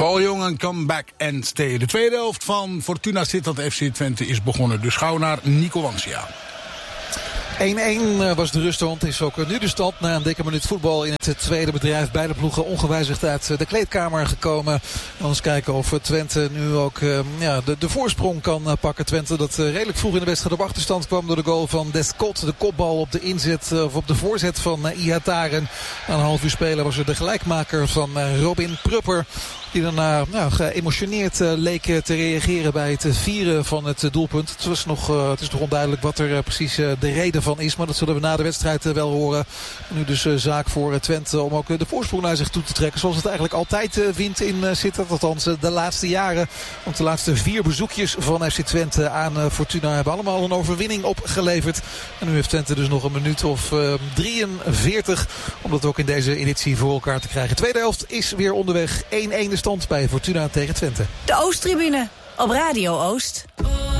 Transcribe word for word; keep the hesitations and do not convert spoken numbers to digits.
Paul Jong en Come Back and Stay. De tweede helft van Fortuna Sittard F C Twente is begonnen. Dus gauw naar Nico Wansia. één-één was de ruststand. Is ook nu de stand na een dikke minuut voetbal in het tweede bedrijf. Beide ploegen ongewijzigd uit de kleedkamer gekomen. En eens kijken of Twente nu ook uh, ja, de, de voorsprong kan uh, pakken. Twente dat uh, redelijk vroeg in de wedstrijd op achterstand kwam door de goal van Descott. De kopbal op de inzet uh, of op de voorzet van uh, Ihataren. Na een half uur spelen was er de gelijkmaker van uh, Robin Prupper. Die daarna nou, geëmotioneerd uh, leek te reageren bij het vieren van het uh, doelpunt. Het, was nog, uh, het is nog onduidelijk wat er uh, precies uh, de reden van is. Maar dat zullen we na de wedstrijd uh, wel horen. Nu dus uh, zaak voor uh, Twente om ook uh, de voorsprong naar zich toe te trekken. Zoals het eigenlijk altijd uh, wint in uh, Sittard. Althans uh, de laatste jaren. Want de laatste vier bezoekjes van F C Twente aan uh, Fortuna hebben allemaal een overwinning opgeleverd. En nu heeft Twente dus nog een minuut of uh, drieënveertig. Om dat ook in deze editie voor elkaar te krijgen. Tweede helft is weer onderweg. één-één de stand bij Fortuna tegen Twente. De Oosttribune op Radio Oost.